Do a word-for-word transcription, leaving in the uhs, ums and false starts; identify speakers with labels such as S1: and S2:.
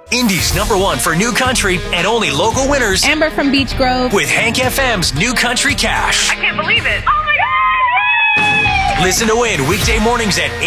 S1: Indy's number one for new country and only local winners.
S2: Amber from Beach Grove.
S1: With Hank F M's New Country Cash.
S3: I can't believe it. Oh my God! Yay!
S1: Listen to win weekday mornings at